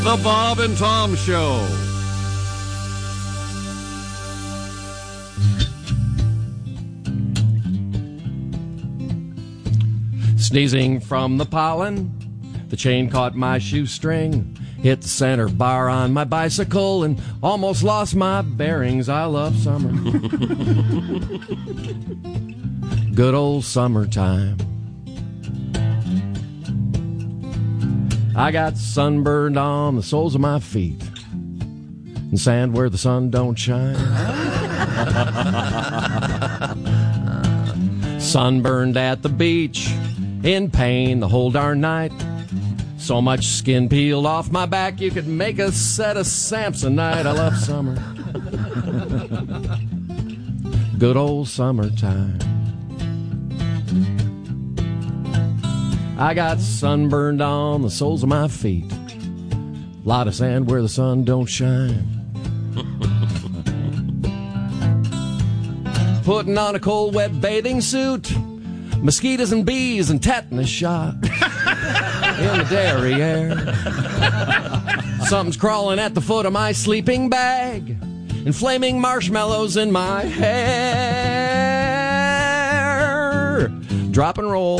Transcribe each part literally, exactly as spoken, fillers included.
The Bob and Tom Show. Sneezing from the pollen, the chain caught my shoestring, hit the center bar on my bicycle, and almost lost my bearings. I love summer. Good old summertime. I got sunburned on the soles of my feet and sand where the sun don't shine. Sunburned at the beach in pain the whole darn night. So much skin peeled off my back you could make a set of Samsonite. I love summer. Good old summertime. I got sunburned on the soles of my feet. Lot of sand where the sun don't shine. Putting on a cold, wet bathing suit. Mosquitoes and bees and tetanus shot in the derriere. Something's crawling at the foot of my sleeping bag, and flaming marshmallows in my hair. Drop and roll.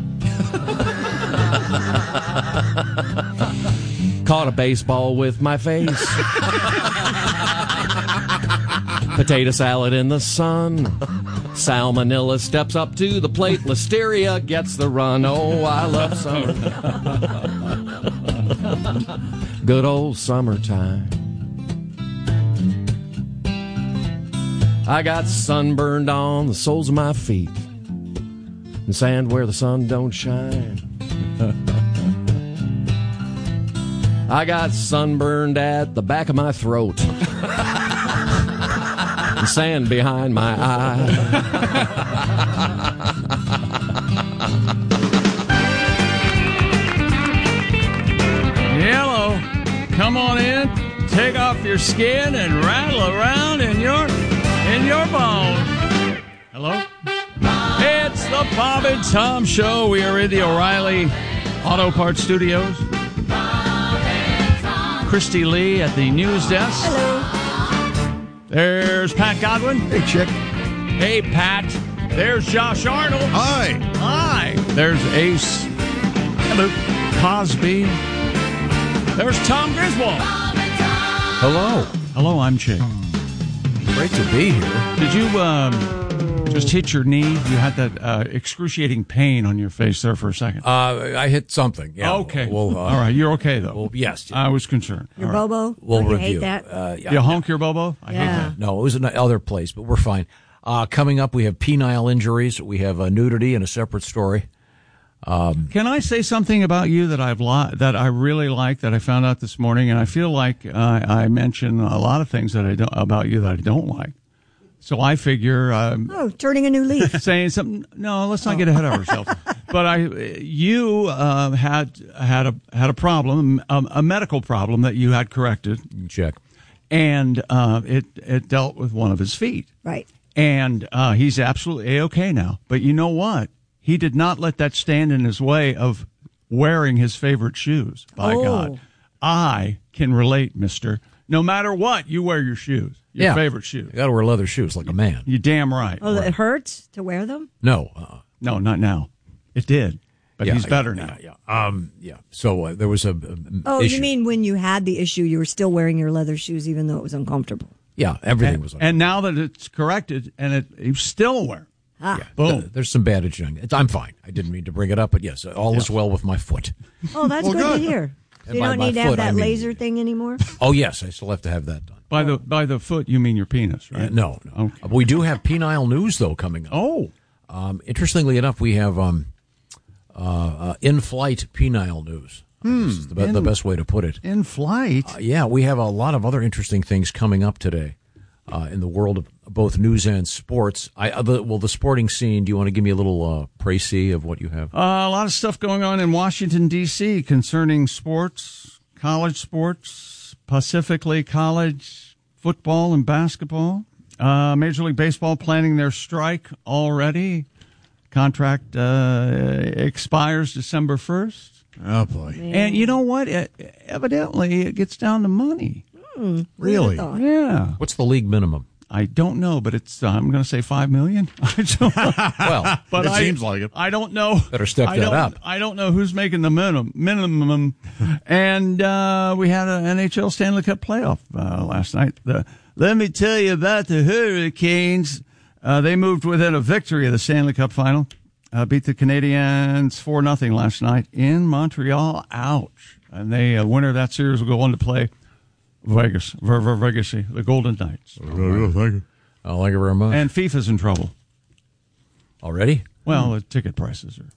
Caught a baseball with my face. Potato salad in the sun. Salmonella steps up to the plate. Listeria gets the run. Oh, I love summer. Good old summertime. I got sunburned on the soles of my feet and sand where the sun don't shine. I got sunburned at the back of my throat. Sand behind my eye. Yellow, come on in, take off your skin and rattle around in your in your bones. Hello? It's the Bob and Tom Show. We are in the O'Reilly Auto Parts Studios. Christy Lee at the news desk. Hello. There's Pat Godwin. Hey, Chick. Hey, Pat. There's Josh Arnold. Hi. Hi. There's Ace. Hello. Cosby. There's Tom Griswold. Hello. Hello, I'm Chick. Great to be here. Did you um, just hit your knee? You had that uh, excruciating pain on your face there for a second. Uh, I hit something. Yeah. Okay. We'll, uh, All right. You're okay, though. Well, yes. I was concerned. Your All right. Bobo? We'll oh, you review. hate that? Uh, yeah. You honk your Bobo? I Yeah. hate that. No, it was another place, but we're fine. Uh, coming up, we have penile injuries. We have uh, nudity in a separate story. Um, Can I say something about you that I've li- that I really like that I found out this morning, and I feel like uh, I mention a lot of things that I don't about you that I don't like. So I figure um, Oh, turning a new leaf. saying something. No, let's not get ahead of ourselves. But I, you uh, had had a had a problem, a, a medical problem that you had corrected, check. and uh, it it dealt with one of his feet. Right. And uh, he's absolutely A-okay now. But you know what? He did not let that stand in his way of wearing his favorite shoes. By Oh. God. I can relate, mister. No matter what, you wear your shoes. Your Yeah. favorite shoes. You got to wear leather shoes like a man. You damn right. Oh, it hurts to wear them? No. Uh, No, not now. It did. But yeah, he's better yeah, now. Yeah, yeah. Um, yeah. So uh, there was a, a Oh, issue. you mean when you had the issue, you were still wearing your leather shoes even though it was uncomfortable? Yeah, everything And, was. and now that it's corrected, and it, he's still wearing. Ah. Yeah, Boom. th- there's some bandage. on it. I'm fine. I didn't mean to bring it up, but yes, all is well with my foot. Oh, that's Well, good, good. to hear. So And you by don't my need to have foot, that I mean- laser thing anymore? Oh yes, I still have to have that done. By the by the foot, you mean your penis, right? Uh, no, no. Okay. Uh, we do have penile news though coming up. Oh. Um, interestingly enough, we have um, uh, uh, in-flight penile news. Hmm. This is the, be- In- the best way to put it. In flight? Uh, yeah, we have a lot of other interesting things coming up today uh, in the world of both news and sports. I uh, the, well, the sporting scene. Do you want to give me a little uh, précis of what you have? Uh, a lot of stuff going on in Washington, D C concerning sports, college sports, specifically college football and basketball. Uh, Major League Baseball planning their strike already. Contract uh, expires December first. Oh, boy. And you know what? It, evidently, it gets down to money. Hmm, Really? Yeah. What's the league minimum? I don't know, but it's. Uh, I'm going to say five million. I don't know. Well, but it I, seems like it. I don't know. Better step I that don't, up. I don't know who's making the minimum. Minimum. And uh, we had an N H L Stanley Cup playoff uh, last night. The, let me tell you about the Hurricanes. Uh, they moved within a victory of the Stanley Cup final. Uh, beat the Canadiens four nothing last night in Montreal. Ouch. And they, uh, winner of that series will go on to play Vegas, Ver, Ver, Vegas, the Golden Knights. Oh, thank you. Oh, thank you very much. And FIFA's in trouble. Already? Well, the ticket prices are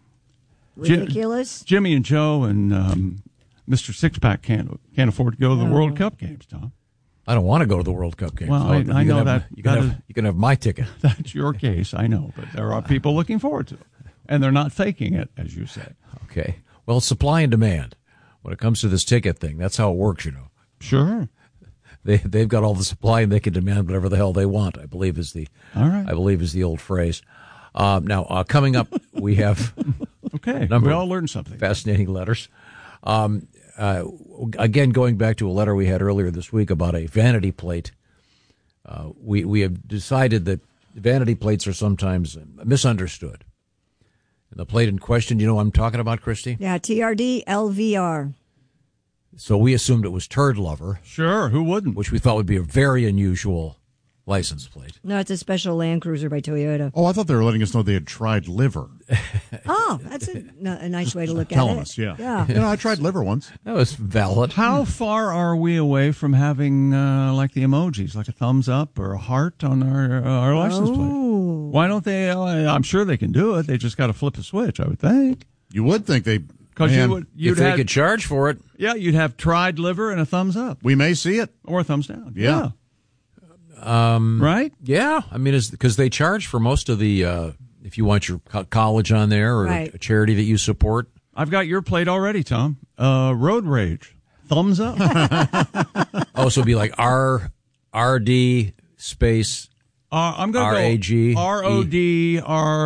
Ridiculous. Jimmy and Joe and um, Mister Sixpack can't can't afford to go to the Oh. World Cup games, Tom. I don't want to go to the World Cup games. Well, So I- you I can know have- that- You can, that have, is- you can have my ticket. That's your case, I know, but there are people looking forward to it, and they're not faking it, as you say. Okay. Well, it's supply and demand. When it comes to this ticket thing, that's how it works, you know. Sure. They they've got all the supply and they can demand whatever the hell they want. I believe is the All right. I believe is the old phrase. Um, now uh, coming up, we have Okay. Number- we all learned something. fascinating letters. Um, uh, again, going back to a letter we had earlier this week about a vanity plate. Uh, we we have decided that vanity plates are sometimes misunderstood. And the plate in question, you know what I'm talking about, Christy? Yeah, T R D L V R. So we assumed it was Turd Lover, Sure. Who wouldn't? which we thought would be a very unusual license plate. No, it's a special Land Cruiser by Toyota. Oh, I thought they were letting us know they had tried liver. Oh, that's a, no, a nice way to look at Telling it. us, yeah. Yeah. You know, I tried liver once. That was valid. How far are we away from having uh, like the emojis, like a thumbs up or a heart on our uh, our license plate? Oh. Why don't they? Uh, I'm sure they can do it. They just got to flip a switch, I would think. You would think they... Because you Man, would, If you'd they have, could charge for it, yeah, you'd have tried liver and a thumbs up We may see it. or a thumbs down. Yeah. um, Right? yeah. I mean, because they charge for most of the, uh, if you want your co- college on there or Right. a charity that you support. I've got your plate already, Tom. Uh, road rage, thumbs up. Oh, so it'd be like R R D space. Uh, I'm going to R A G go R O D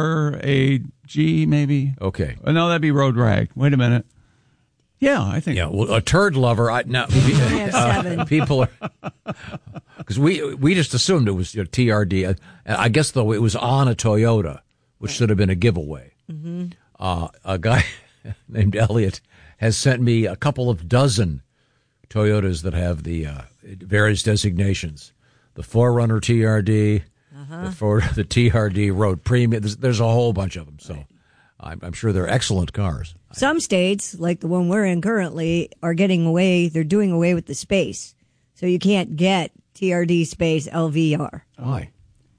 R A G maybe. Okay. Uh, no, that'd be road rag. Wait a minute. Yeah, I think. Yeah, well, a turd lover. I, now, have uh, seven. people are because we we just assumed it was you know, T R D. I, I guess though it was on a Toyota, which should have been a giveaway. Mm-hmm. Uh, a guy named Elliot has sent me a couple of dozen Toyotas that have the uh, various designations: the four runner T R D, Uh-huh. the for the T R D Road Premium. There's, there's a whole bunch of them. So I'm, I'm sure they're excellent cars. Some states, like the one we're in currently, are getting away. They're doing away with the space, so you can't get T R D space L V R. Why?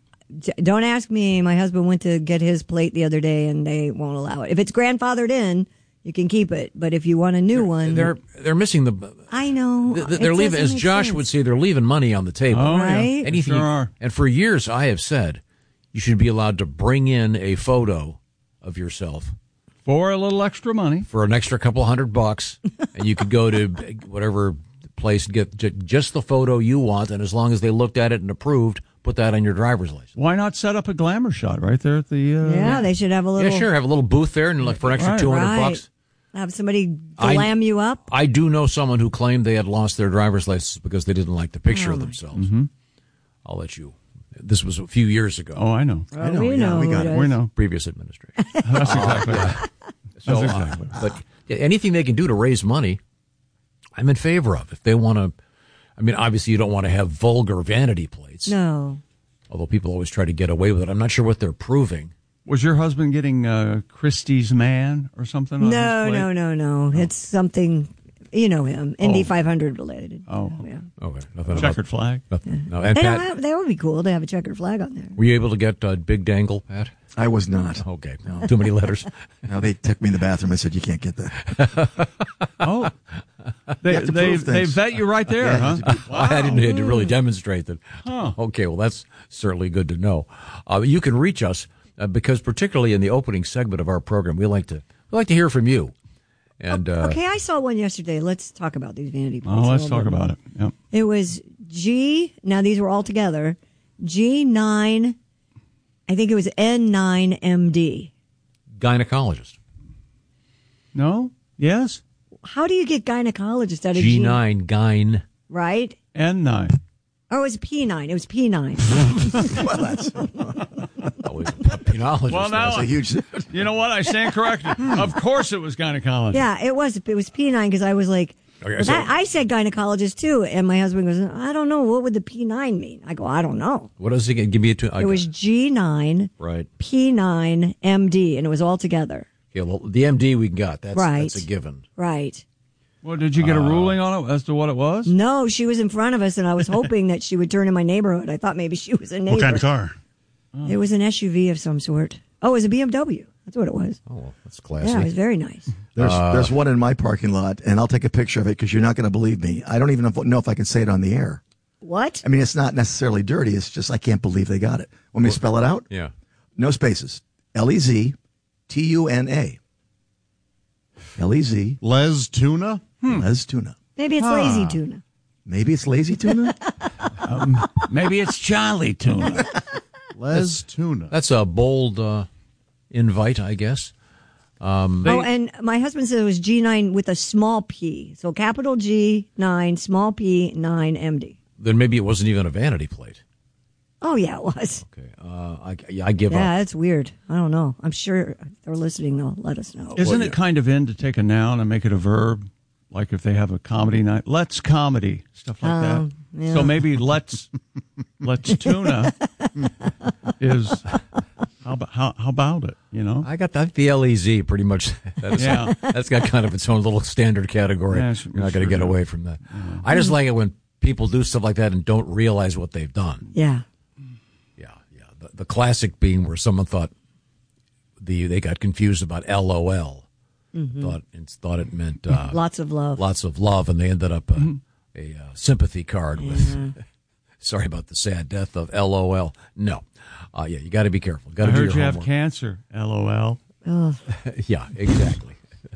D- Don't ask me. My husband went to get his plate the other day, and they won't allow it. If it's grandfathered in, you can keep it. But if you want a new one, They're they're missing the. I know They're It leaving, doesn't as make Josh sense. would say, they're leaving money on the table. Oh, Right? yeah. Anything, Sure are. and for years I have said, you should be allowed to bring in a photo of yourself For a little extra money. for an extra couple hundred bucks, and you could go to whatever place and get ju- just the photo you want, and as long as they looked at it and approved, put that on your driver's license. Why not set up a glamour shot right there at the. Uh, Yeah, they should have a little. Yeah, sure. Have a little booth there, and like for an extra Right. two hundred Right. bucks. Have somebody I- glam you up. I do know someone who claimed they had lost their driver's license because they didn't like the picture Oh, of themselves. I'll let you. This was a few years ago. Oh, I know. I know, we yeah, know. we who got it it. is. We know. Previous administration. That's exactly right. So, That's uh, exactly. but yeah, anything they can do to raise money, I'm in favor of. If they want to, I mean, obviously you don't want to have vulgar vanity plates. No. Although people always try to get away with it. I'm not sure what they're proving. Was your husband getting uh, Christie's Man or something? On No, his plate? no, no, no. It's something, you know him, Indy Oh. five hundred related. Oh. Yeah. Okay, nothing Checkered about flag. nothing. No, and They don't Pat, have, that would be cool to have a checkered flag on there. were you able to get uh, Big Dangle, Pat? I was not. Okay, too many letters. Now they took me in the bathroom. I said, "You can't get that." Oh. They, have to they, prove they things. vet you right there, Yeah, huh? you have to I didn't need to really demonstrate that. Huh. Okay, well, that's certainly good to know. Uh, you can reach us uh, because, particularly in the opening segment of our program, we like to we like to hear from you. And uh, Okay, I saw one yesterday. Let's talk about these vanity plates. Oh, a let's little talk bit about more. it. Yep. It was G. Now these were all together. G nine. I think it was N nine M D. gynecologist. No? Yes. How do you get gynecologist out of G nine, gyne. Right? N nine. Oh, it was P nine. It was P nine. Well, that's Always a penologist. Well, now a huge. you know what? I stand corrected. Of course, it was gynecology. Yeah, it was. It was P nine because I was like, Okay, well, so- that, I said gynecologist too, and my husband goes, I don't know. What would the P nine mean? I go, I don't know. What does it get? Give me a two. It was G nine, right. P nine, M D, and it was all together. Yeah, well, the M D we got. That's, Right. that's a given. Right. Well, did you get a ruling on it as to what it was? No, she was in front of us, and I was hoping that she would turn in my neighborhood. I thought maybe she was a neighbor. What kind of car? It was an S U V of some sort. Oh, it was a B M W. That's what it was. Oh, well, that's classy. Yeah, it was very nice. There's Uh, there's one in my parking lot, and I'll take a picture of it because you're not going to believe me. I don't even know if, know if I can say it on the air. What? I mean, it's not necessarily dirty. It's just I can't believe they got it. Want me to spell it out? Yeah. No spaces. L E Z T U N A. L E Z. Les Tuna? Les Tuna. Maybe it's lazy tuna. Maybe it's lazy tuna. Maybe it's Charlie Tuna. Les Tuna. That's a bold uh, invite, I guess. Um, Oh, and my husband said it was G nine with a small p. So capital G nine, small p, nine, M D. then maybe it wasn't even a vanity plate. Oh, yeah, it was. Okay. Uh, I, yeah, I give Yeah, up. that's weird. I don't know. I'm sure if they're listening. They'll let us know. Isn't it kind of in to take a noun and make it a verb? Like if they have a comedy night, let's comedy, stuff like Um, that. yeah. So maybe let's let's tuna is how about how, how about it? You know, I got the, the L E Z pretty much. That is, Yeah. That's got kind of its own little standard category. Yeah, sure, You're not going to sure get do. away from that. I just like it when people do stuff like that and don't realize what they've done. Yeah. Yeah, yeah. The, the classic being where someone thought the they got confused about L O L. Thought it thought it meant uh, Lots of love. lots of love, and they ended up uh, a uh, sympathy card with. Sorry about the sad death of L O L. No, uh, yeah, you got to be careful. Got I to do heard your you have homework. cancer. L O L. Yeah, exactly.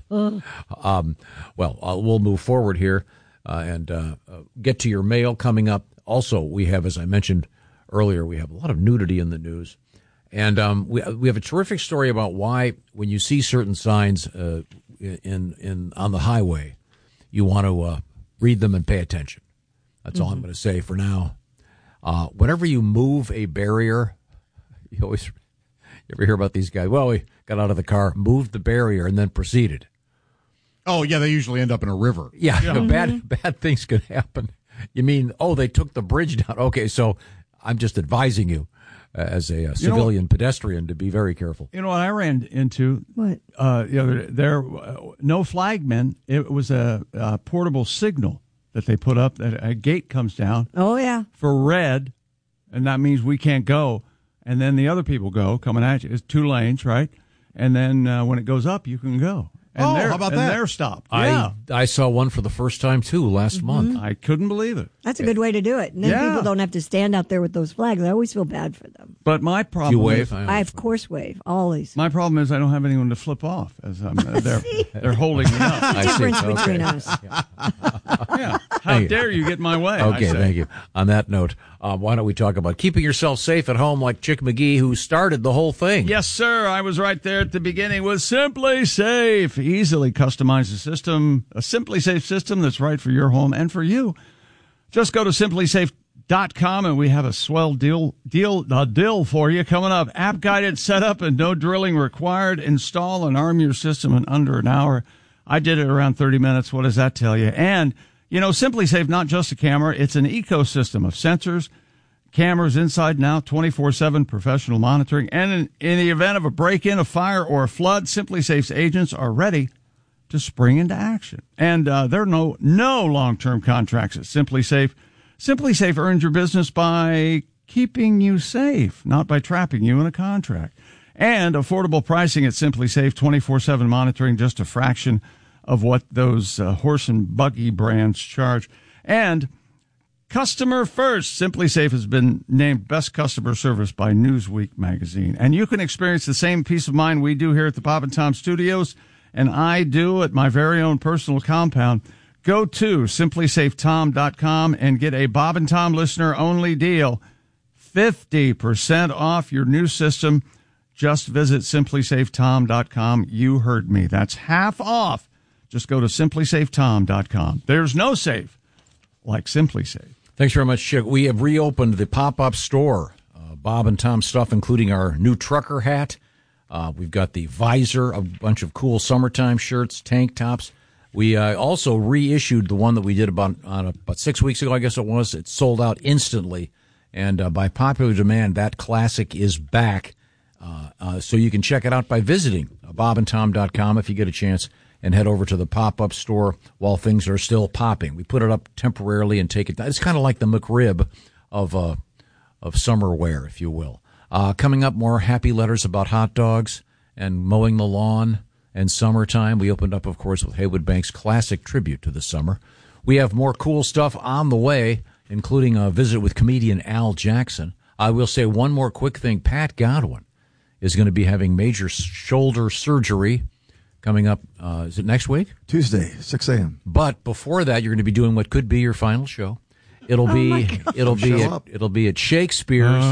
um, well, uh, we'll move forward here uh, and uh, uh, get to your mail coming up. Also, we have, as I mentioned earlier, we have a lot of nudity in the news. And um, we we have a terrific story about why, when you see certain signs uh, in in on the highway, you want to uh, read them and pay attention. That's all I'm going to say for now. Uh, whenever you move a barrier, you always you ever hear about these guys? Well, we got out of the car, moved the barrier, and then proceeded. Oh, yeah, they usually end up in a river. Yeah, bad bad things could happen. You mean, oh, they took the bridge down? Okay, so I'm just advising you. Uh, as a uh, civilian know, pedestrian, to be very careful. You know what I ran into? What? Uh, the other there, uh, no flagmen. It was a, a portable signal that they put up. That a gate comes down Oh, yeah. for red, and that means we can't go. And then the other people go coming at you. It's two lanes, right? And then uh, when it goes up, you can go. And Oh, they're, how about and that? They're stopped. I Yeah, I saw one for the first time too last month. I couldn't believe it. That's a good way to do it. And then Yeah. people don't have to stand out there with those flags. I always feel bad for them. But my problem You is, wave. I, of course, wave. Always. my problem is I don't have anyone to flip off as I'm they're they're holding me up. I see. Difference Okay. between us. Yeah, how Thank you. dare you get in my way? I Okay, say. thank you. On that note, uh, why don't we talk about keeping yourself safe at home, like Chick McGee, who started the whole thing? Yes, sir. I was right there at the beginning with Simply Safe. Easily customize a system, a Simply Safe system that's right for your home and for you. Just go to simply safe dot com and we have a swell deal, deal, a deal for you coming up. App guided setup and no drilling required. Install and arm your system in under an hour. I did it around thirty minutes. What does that tell you? And, you know, Simply Safe, not just a camera, it's an ecosystem of sensors, cameras inside and out, twenty-four seven professional monitoring. And in, in the event of a break-in, a fire, or a flood, Simply Safe's agents are ready to spring into action. And uh, there are no, no long-term contracts at Simply Safe. Simply Safe earns your business by keeping you safe, not by trapping you in a contract. And affordable pricing at Simply Safe, twenty-four seven monitoring, just a fraction of what those uh, horse and buggy brands charge. And customer first. Simply Safe has been named best customer service by Newsweek magazine. And you can experience the same peace of mind we do here at the Bob and Tom Studios, and I do at my very own personal compound. Go to simply safe tom dot com and get a Bob and Tom listener only deal. fifty percent off your new system. Just visit simply safe tom dot com. You heard me. That's half off. Just go to simply safe tom dot com. There's no safe like Simply Safe. Thanks very much, Chick. We have reopened the pop-up store, uh, Bob and Tom stuff, including our new trucker hat. Uh, we've got the visor, a bunch of cool summertime shirts, tank tops. We uh, also reissued the one that we did about uh, about six weeks ago, I guess it was. It sold out instantly, and uh, by popular demand, that classic is back. Uh, uh, so you can check it out by visiting bob and tom dot com if you get a chance, and head over to the pop-up store while things are still popping. We put it up temporarily and take it down. It's kind of like the McRib of uh, of summer wear, if you will. Uh, coming up, more happy letters about hot dogs and mowing the lawn and summertime. We opened up, of course, with Haywood Bank's classic tribute to the summer. We have more cool stuff on the way, including a visit with comedian Al Jackson. I will say one more quick thing. Pat Godwin is going to be having major shoulder surgery coming up, uh, is it next week? Tuesday, six a.m. But before that, you're going to be doing what could be your final show. It'll Oh my be God. it'll be Show at, up. it'll be at Shakespeare's.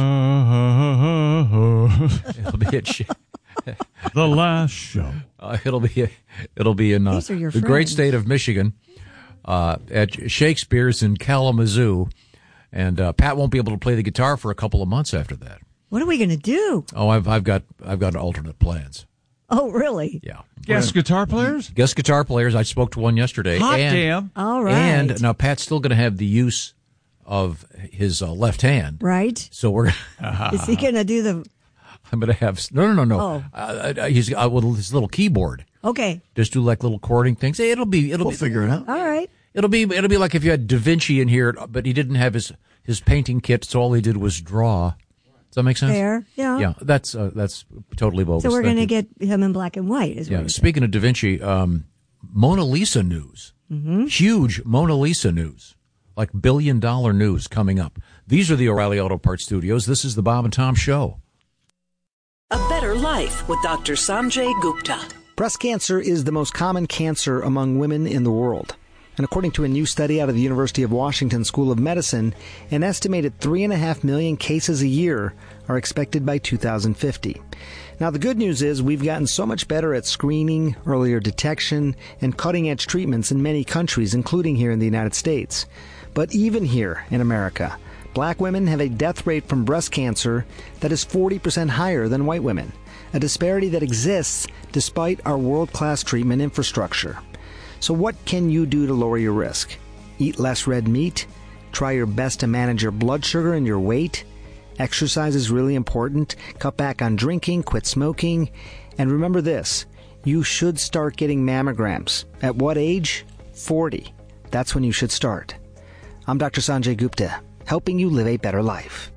it'll be at Sha- The last show. uh, it'll be it'll be in uh, These are your the great friends. state of Michigan, uh, at Shakespeare's in Kalamazoo, and uh, Pat won't be able to play the guitar for a couple of months after that. What are we going to do? Oh, I've I've got I've got alternate plans. Oh, really? Yeah. Guest guitar players? Guest guitar players. I spoke to one yesterday. Hot and, damn. All right. And now Pat's still going to have the use of his uh, left hand. Right? So we're. Is he going to do the... I'm going to have no, no, no, no. Oh. Uh, uh, he's uh, with his little keyboard. Okay. Just do like little chording things. It'll be. It'll We'll be. figure it out. All right. It'll be. It'll be like if you had Da Vinci in here, but he didn't have his his painting kit, so all he did was draw. Does that make sense? Fair. Yeah. Yeah. That's uh, that's totally bogus. So we're Thank going to you. get him in black and white, is what Yeah. you're Speaking of Da Vinci, um, Mona Lisa news. Mm-hmm. Huge Mona Lisa news. Like billion dollar news coming up. These are the O'Reilly Auto Parts Studios. This is the Bob and Tom Show. A Better Life with Doctor Sanjay Gupta. Breast cancer is the most common cancer among women in the world. And according to a new study out of the University of Washington School of Medicine, an estimated three and a half million cases a year are expected by two thousand fifty. Now, the good news is we've gotten so much better at screening, earlier detection, and cutting-edge treatments in many countries, including here in the United States. But even here in America, black women have a death rate from breast cancer that is forty percent higher than white women, a disparity that exists despite our world-class treatment infrastructure. So what can you do to lower your risk? Eat less red meat? Try your best to manage your blood sugar and your weight? Exercise is really important. Cut back on drinking, quit smoking. And remember this, you should start getting mammograms. At what age? forty. That's when you should start. I'm Doctor Sanjay Gupta, helping you live a better life.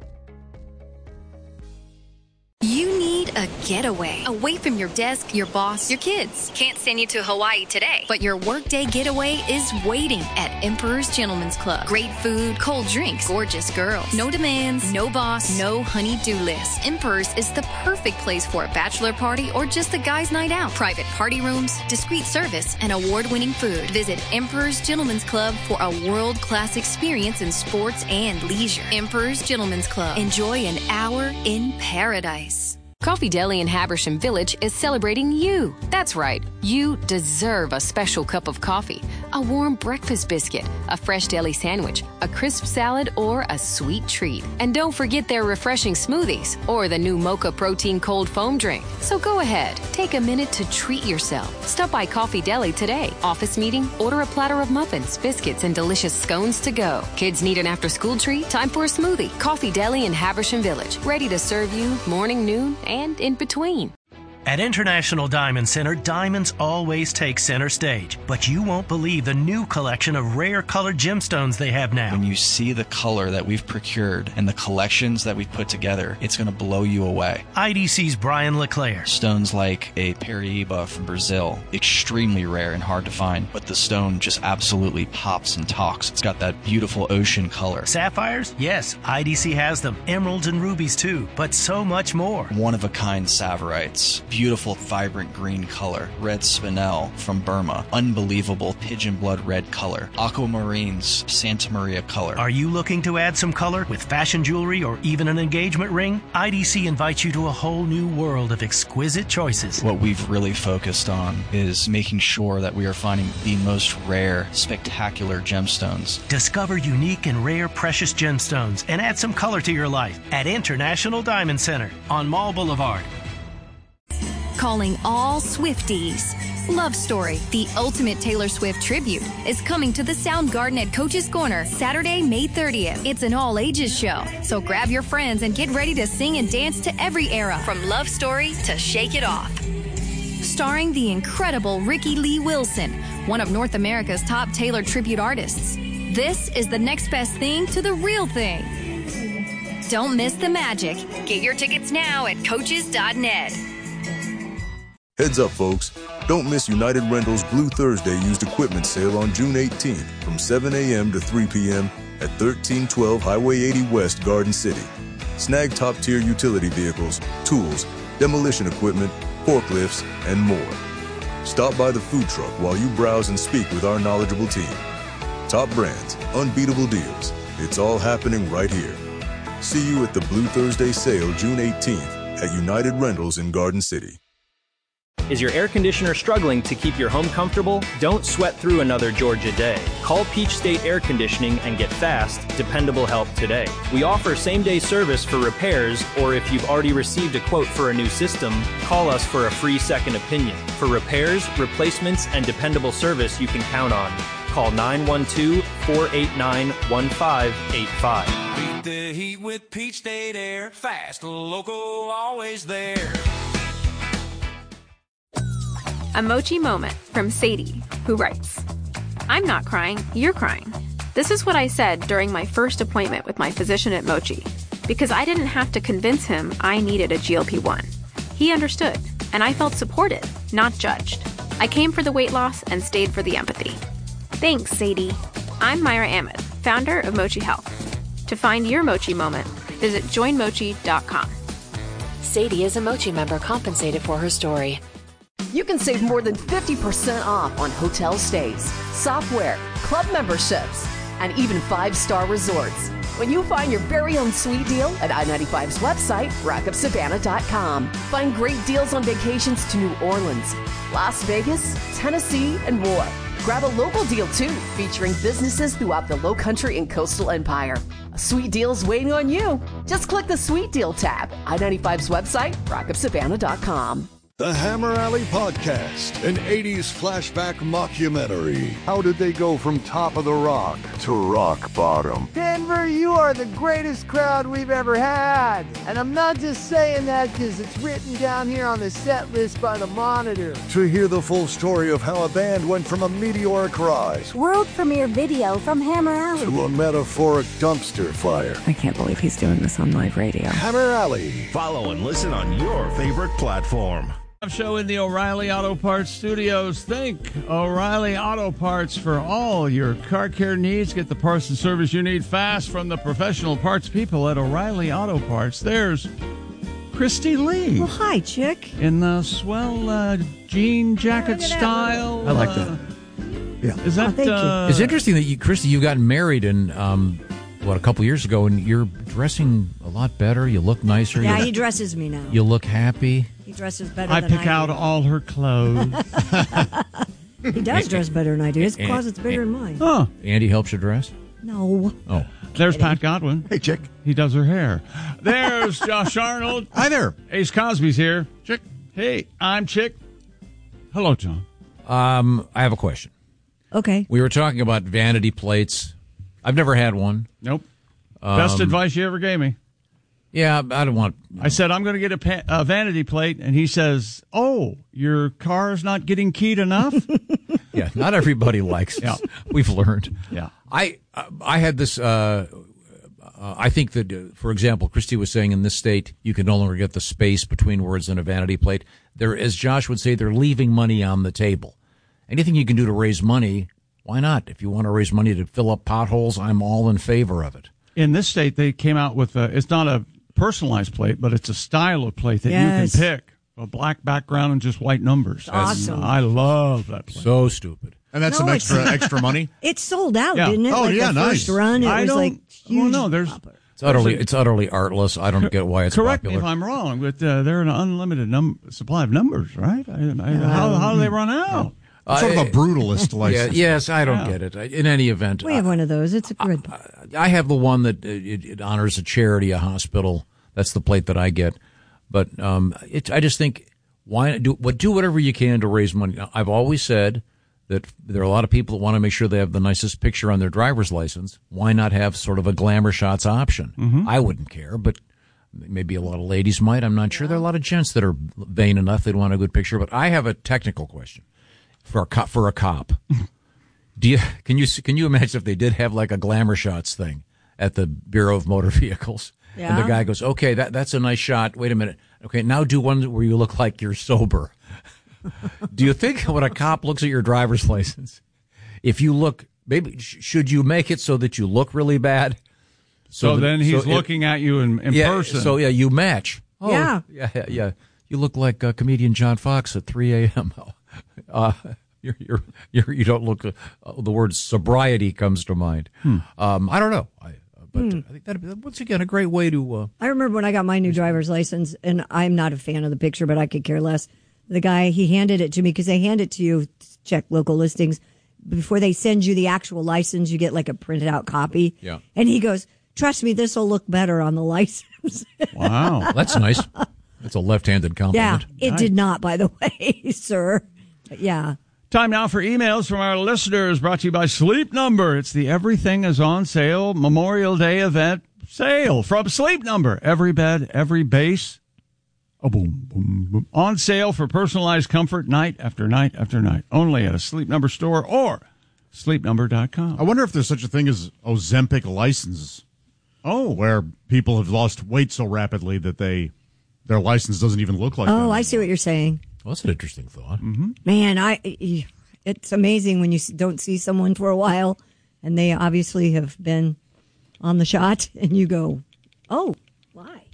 You need a getaway. Away from your desk, your boss, your kids. Can't send you to Hawaii today. But your workday getaway is waiting at Emperor's Gentleman's Club. Great food, cold drinks, gorgeous girls. No demands, no boss, no honey-do list. Emperor's is the perfect place for a bachelor party or just a guy's night out. Private party rooms, discreet service, and award-winning food. Visit Emperor's Gentleman's Club for a world-class experience in sports and leisure. Emperor's Gentleman's Club. Enjoy an hour in paradise. Coffee Deli in Habersham Village is celebrating you. That's right. You deserve a special cup of coffee, a warm breakfast biscuit, a fresh deli sandwich, a crisp salad, or a sweet treat. And don't forget their refreshing smoothies or the new Mocha Protein Cold Foam Drink. So go ahead, take a minute to treat yourself. Stop by Coffee Deli today. Office meeting? Order a platter of muffins, biscuits, and delicious scones to go. Kids need an after-school treat? Time for a smoothie. Coffee Deli in Habersham Village. Ready to serve you morning, noon, and in between. At International Diamond Center, diamonds always take center stage. But you won't believe the new collection of rare colored gemstones they have now. When you see the color that we've procured and the collections that we've put together, it's going to blow you away. I D C's Brian LeClaire. Stones like a Paraíba from Brazil, extremely rare and hard to find, but the stone just absolutely pops and talks. It's got that beautiful ocean color. Sapphires? Yes, I D C has them. Emeralds and rubies too, but so much more. One-of-a-kind Saverites. beautiful, vibrant green color. Red spinel from Burma, unbelievable pigeon blood red color. Aquamarines, Santa Maria color. Are you looking to add some color with fashion jewelry or even an engagement ring? I D C invites you to a whole new world of exquisite choices. What we've really focused on is making sure that we are finding the most rare, spectacular gemstones. Discover unique and rare precious gemstones and add some color to your life at International Diamond Center on Mall Boulevard. Calling all Swifties. Love Story, the ultimate Taylor Swift tribute, is coming to the Soundgarden at Coach's Corner Saturday, May thirtieth. It's an all-ages show, so grab your friends and get ready to sing and dance to every era, from Love Story to Shake It Off. Starring the incredible Ricky Lee Wilson, one of North America's top Taylor tribute artists. This is the next best thing to the real thing. Don't miss the magic. Get your tickets now at coaches dot net. Heads up, folks. Don't miss United Rentals Blue Thursday used equipment sale on June eighteenth from seven a.m. to three p.m. at thirteen twelve Highway eighty West, Garden City. Snag top-tier utility vehicles, tools, demolition equipment, forklifts, and more. Stop by the food truck while you browse and speak with our knowledgeable team. Top brands, unbeatable deals. It's all happening right here. See you at the Blue Thursday sale June eighteenth at United Rentals in Garden City. Is your air conditioner struggling to keep your home comfortable? Don't sweat through another Georgia day. Call Peach State Air Conditioning and get fast, dependable help today. We offer same-day service for repairs, or if you've already received a quote for a new system, call us for a free second opinion. For repairs, replacements, and dependable service you can count on. Call nine one two, four eight nine, one five eight five. Beat the heat with Peach State Air. Fast, local, always there. A Mochi moment from Sadie, who writes, I'm not crying, you're crying. This is what I said during my first appointment with my physician at Mochi, because I didn't have to convince him I needed a G L P one. He understood, and I felt supported, not judged. I came for the weight loss and stayed for the empathy. Thanks, Sadie. I'm Myra Ahmed, founder of Mochi Health. To find your Mochi moment, visit join mochi dot com. Sadie is a Mochi member compensated for her story. You can save more than fifty percent off on hotel stays, software, club memberships, and even five-star resorts when you find your very own sweet deal at I ninety-five's website, rock up savannah dot com. Find great deals on vacations to New Orleans, Las Vegas, Tennessee, and more. Grab a local deal, too, featuring businesses throughout the Lowcountry and Coastal Empire. A sweet deal's waiting on you. Just click the Sweet Deal tab. I ninety-five's website, rock up savannah dot com. The Hammer Alley Podcast, an eighties flashback mockumentary. How did they go from top of the rock to rock bottom? Denver, you are the greatest crowd we've ever had. And I'm not just saying that because it's written down here on the set list by the Monitor. To hear the full story of how a band went from a meteoric rise, world premiere video from Hammer Alley, to a metaphoric dumpster fire. I can't believe he's doing this on live radio. Hammer Alley. Follow and listen on your favorite platform. Show in the O'Reilly Auto Parts Studios. Think O'Reilly Auto Parts for all your car care needs. Get the parts and service you need fast from the professional parts people at O'Reilly Auto Parts. There's Christy Lee. Well, hi, chick. In the swell uh, jean jacket style. I like that. Yeah. Is that? Oh, thank uh, you. It's interesting that you, Christy, you got married and um, what a couple years ago, and you're dressing a lot better. You look nicer. Yeah, you, he dresses me now. You look happy. He dresses better I than pick I do. out all her clothes. He does dress better than I do. His And- closet's bigger than mine. Oh, Andy helps you dress? No. Oh. there's Pat Godwin. Hey, chick. He does her hair. There's Josh Arnold. Hi there. Ace Cosby's here. Chick. Hey, I'm Chick. Hello, John. Um, I have a question. Okay. We were talking about vanity plates. I've never had one. Nope. Um, Best advice you ever gave me. Yeah, I don't want... I said, I'm going to get a, pa- a vanity plate, and he says, oh, your car's not getting keyed enough? Yeah, not everybody likes it. Yeah. We've learned. Yeah. I I had this... Uh, uh, I think that, uh, for example, Christy was saying in this state, you can no longer get the space between words in a vanity plate. There, as Josh would say, they're leaving money on the table. Anything you can do to raise money, why not? If you want to raise money to fill up potholes, I'm all in favor of it. In this state, they came out with a, it's not a personalized plate, but it's a style of plate that Yes. you can pick. A black background and just white numbers. Awesome. I love that plate. So stupid. And that's No, some it's- extra extra money? It sold out, Yeah. didn't it? Oh, like yeah, the nice. first run, it I was don't- like huge. Well, no, there's. It's utterly, it's utterly artless. I don't get why it's Correct popular. me if I'm wrong, but uh, they're an unlimited num- supply of numbers, right? I, I, how, how do they run out? Sort of a brutalist Yeah, license. yes, I don't Yeah. get it. I- In any event, We have one of those. It's a good. I have the one that uh, it, it honors a charity, a hospital. That's the plate that I get. But um, it, I just think why do what do whatever you can to raise money. Now, I've always said that there are a lot of people that want to make sure they have the nicest picture on their driver's license. Why not have sort of a glamour shots option? Mm-hmm. I wouldn't care, but maybe a lot of ladies might. I'm not sure. There are a lot of gents that are vain enough they'd want a good picture. But I have a technical question for a cop. For a cop, do you can you can you imagine if they did have like a glamour shots thing at the Bureau of Motor Vehicles? Yeah. And the guy goes, okay, that that's a nice shot. Wait a minute. Okay, now do one where you look like you're sober. Do you think when a cop looks at your driver's license, if you look, maybe sh- should you make it so that you look really bad? So, that- then he's so it- looking at you in, in yeah, person. So yeah, you match. Oh, Yeah. yeah, yeah, yeah. You look like uh, comedian John Fox at three a.m. Uh, you're, you're, you're, you don't look. Uh, the word sobriety comes to mind. Hmm. Um, I don't know. I, but Hmm. uh, I think that once again a great way to. Uh, I remember when I got my new driver's license, and I'm not a fan of the picture, but I could care less. The guy, he handed it to me because they hand it to you to check local listings. Before they send you the actual license, you get like a printed out copy. Yeah. And he goes, trust me, this will look better on the license. Wow. That's nice. That's a left-handed Yeah, compliment. it Nice. did not, by the way, sir. But yeah. Time now for emails from our listeners, brought to you by Sleep Number. It's the Everything is on Sale Memorial Day event sale from Sleep Number. Every bed, every base. Oh, boom, boom, boom. On sale for personalized comfort night after night after night. Only at a Sleep Number store or sleep number dot com. I wonder if there's such a thing as Ozempic licenses. Oh. Where people have lost weight so rapidly that they their license doesn't even look like Oh, that. I see what you're saying. Well, that's an interesting thought. Mm-hmm. Man, I it's amazing when you don't see someone for a while and they obviously have been on the shot and you go, oh, why?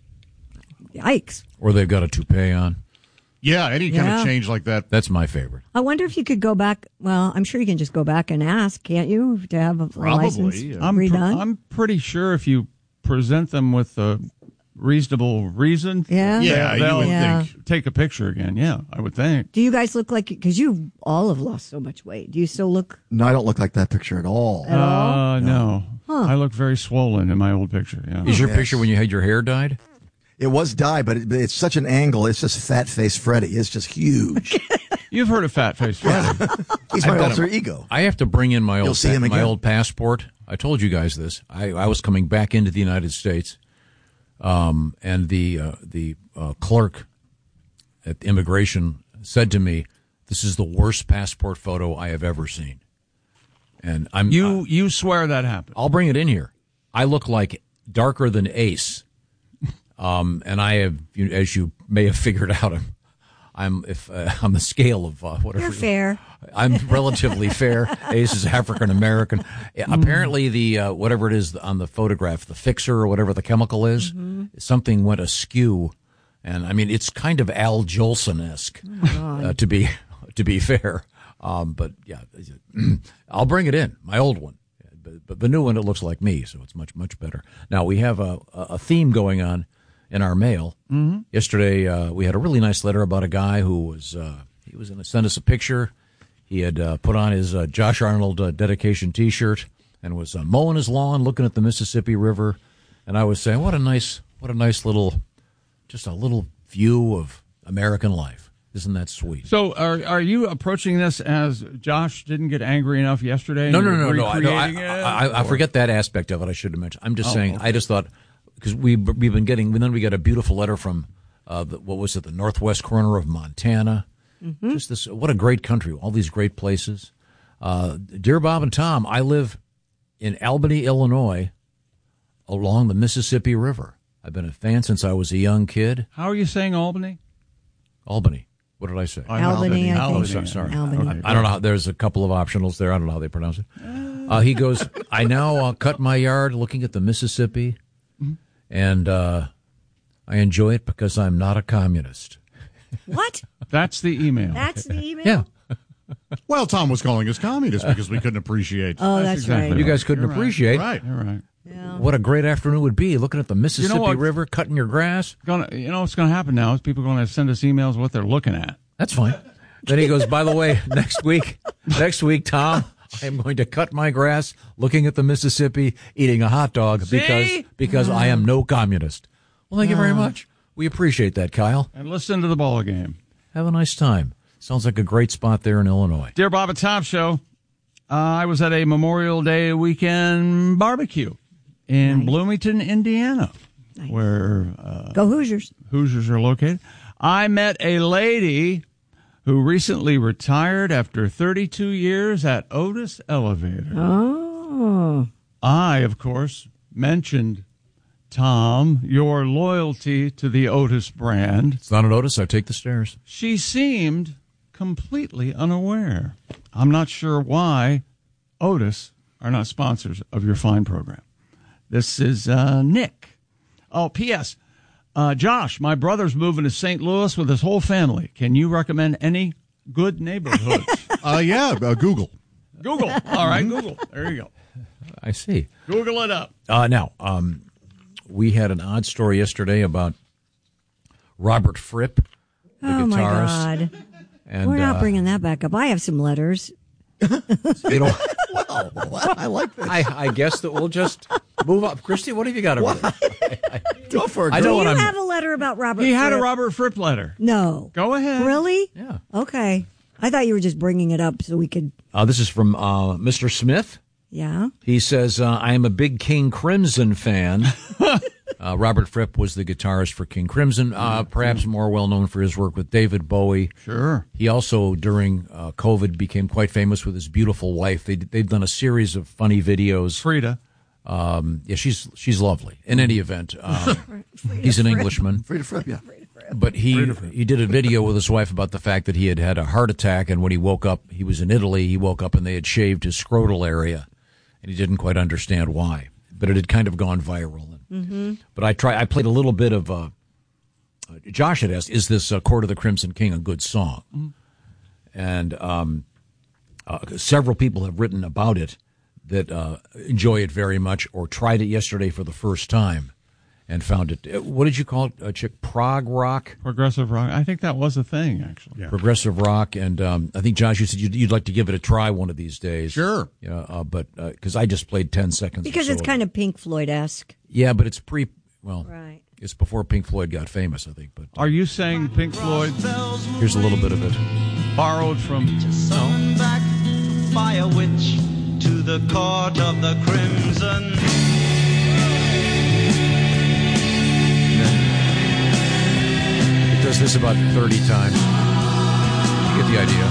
Yikes. Or they've got a toupee on. Yeah, any kind Yeah. of change like that. That's my favorite. I wonder if you could go back. Well, I'm sure you can just go back and ask, can't you, to have a, a Probably, license yeah. I'm, pr- redone? I'm pretty sure if you present them with a reasonable reason, Yeah? Yeah, you they'll would Yeah. think. take a picture again. Yeah, I would think. Do you guys look like, because you all have lost so much weight. Do you still look No, I don't look like that picture at all. at all? Uh, no. Huh. I look very swollen in my old picture. Yeah. Is your Yes. picture when you had your hair dyed? It was dyed, but, it, but it's such an angle. It's just fat face Freddy. It's just huge. You've heard of Fat Face Freddy. He's I've my got alter a- ego. I have to bring in my You'll old see him my again. old passport. I told you guys this. I, I was coming back into the United States, um, and the uh, the uh, clerk at immigration said to me, "This is the worst passport photo I have ever seen." And I'm You you swear that happened? I'll bring it in here. I look like darker than Ace, um, and I have, you- as you may have figured out, I'm, I'm if uh, on the scale of uh, whatever. You're fair. I'm relatively fair. Ace is African American. Apparently, the uh, whatever it is on the photograph, the fixer or whatever the chemical is, something went askew, and I mean it's kind of Al Jolson esque uh, to be to be fair. Um, but yeah, I'll bring it in. My old one. But, but the new one, it looks like me, so it's much, much better. Now, we have a, a theme going on in our mail. Mm-hmm. Yesterday, uh, we had a really nice letter about a guy who was, uh, he was going to send us a picture. He had uh, put on his uh, Josh Arnold uh, dedication T-shirt and was uh, mowing his lawn, looking at the Mississippi River. And I was saying, what a nice, what a nice little, just a little view of American life. Isn't that sweet? So are are you approaching this as Josh didn't get angry enough yesterday? and No, no, you're no, no. I, no, I, recreating it, I, I, I or- forget that aspect of it. I should have mentioned. I'm just Oh, saying. okay. I just thought because we we've been getting. Then we got a beautiful letter from uh, the, what was it? The northwest corner of Montana. Mm-hmm. Just this. What a great country! All these great places. Uh, dear Bob and Tom, I live in Albany, Illinois, along the Mississippi River. I've been a fan since I was a young kid. How are you saying Albany? Albany. What did I say? Albany, I think. Oh, sorry. sorry. Albany. I don't know. How, there's a couple of optionals there. I don't know how they pronounce it. Uh, he goes, I now uh, cut my yard looking at the Mississippi, and uh, I enjoy it because I'm not a communist. What? That's the email. That's the email? Yeah. Well, Tom was calling us communists because we couldn't appreciate. Oh, that's exactly right. You guys couldn't You're right. appreciate. Right. You're right. Yeah. What a great afternoon would be looking at the Mississippi what? River, cutting your grass. Gonna, you know what's going to happen now is people are going to send us emails what they're looking at. That's fine. Then he goes, by the way, next week, next week, Tom, I am going to cut my grass looking at the Mississippi, eating a hot dog See? because because I am no communist. Well, thank you very much. We appreciate that, Kyle. And listen to the ball game. Have a nice time. Sounds like a great spot there in Illinois. Dear Bob and Tom Show, uh, I was at a Memorial Day weekend barbecue in Nice. Bloomington, Indiana, Nice. where uh, Go Hoosiers. Hoosiers are located. I met a lady who recently retired after thirty-two years at Otis Elevator. Oh. I, of course, mentioned, Tom, your loyalty to the Otis brand. It's not an Otis. I take the stairs. She seemed completely unaware. I'm not sure why Otis are not sponsors of your fine program. This is uh, Nick. Oh, P S. Uh, Josh, my brother's moving to Saint Louis with his whole family. Can you recommend any good neighborhoods? uh, yeah, uh, Google. Google. All right, Google. There you go. I see. Google it up. Uh, now, um, we had an odd story yesterday about Robert Fripp, the Oh, my guitarist. God. And, We're not uh, bringing that back up. I have some letters. You know, Well, I like this. I, I guess that we'll just move up. Christy, what have you got over there? Go for it. I girl. know Do what you I'm. have a letter about Robert He had a Fripp? Robert Fripp letter. No. Go ahead. Really? Yeah. Okay. I thought you were just bringing it up so we could. Uh, this is from uh, Mister Smith. Yeah. He says, uh, I am a big King Crimson fan. uh, Robert Fripp was the guitarist for King Crimson, uh, perhaps more well known for his work with David Bowie. Sure. He also, during uh, COVID, became quite famous with his beautiful wife. They, they've done a series of funny videos. Frida. Um, yeah, she's she's lovely. In any event, um, he's an Englishman. Frida Fripp, yeah. But he he did a video with his wife about the fact that he had had a heart attack, and when he woke up, he was in Italy. He woke up and they had shaved his scrotal area, and he didn't quite understand why. But it had kind of gone viral. Mm-hmm. But I try. I played a little bit of. Uh, uh, Josh had asked, "Is this uh, Court of the Crimson King a good song?" Mm-hmm. And um, uh, several people have written about it that uh, enjoy it very much, or tried it yesterday for the first time and found it. What did you call it, uh, Chick? Prog rock? Progressive rock. I think that was a thing, actually. Yeah. Progressive rock. And um, I think, Josh, you said you'd, you'd like to give it a try one of these days. Sure. Yeah, uh, but because uh, I just played ten seconds. Because or so it's of kind of Pink Floyd-esque. Yeah, but it's pre. Well, Right. it's before Pink Floyd got famous, I think. But Are you saying Pink Floyd here's a little bit of it. borrowed from... Some back fire witch to the court of the crimson. It does this about thirty times. You get the idea.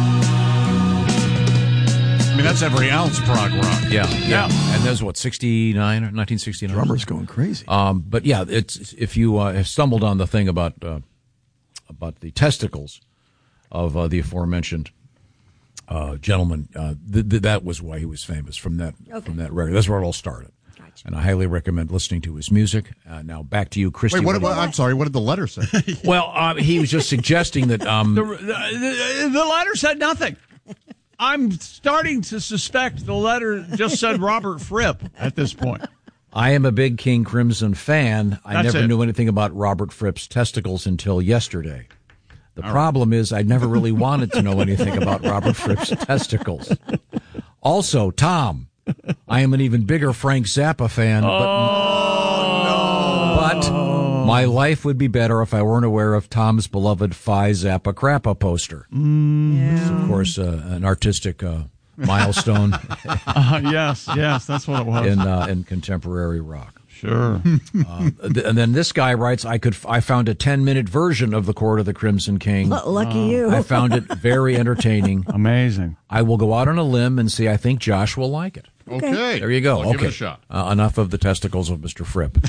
I mean, that's every ounce prog rock. Yeah, yeah. And there's what, sixty-nine or nineteen sixty-nine? Drummer's going crazy. Um, but yeah, it's if you uh, have stumbled on the thing about uh, about the testicles of uh, the aforementioned uh, gentleman, uh, th- th- that was why he was famous from that Okay. from that record. That's where it all started. And I highly recommend listening to his music. Uh, now back to you, Christy. Wait, what, What- what, I'm sorry. What did the letter say? well, uh, he was just suggesting that. Um, The, the, the letter said nothing. I'm starting to suspect the letter just said Robert Fripp at this point. I am a big King Crimson fan. I That's never it. knew anything about Robert Fripp's testicles until yesterday. The problem is I never really wanted to know anything about Robert Fripp's testicles. Also, Tom, I am an even bigger Frank Zappa fan, but, but my life would be better if I weren't aware of Tom's beloved Phi Zappa Crappa poster. It's, of course, uh, an artistic uh, milestone Uh, yes, yes, that's what it was. in uh, in contemporary rock. Sure. Uh, th- and then this guy writes, I could, f- I found a ten minute version of the Court of the Crimson King. L- lucky you. I found it very entertaining. Amazing. I will go out on a limb and say I think Josh will like it. Okay. Okay. There you go. I'll okay. give it a shot. Uh, enough of the testicles of Mister Fripp.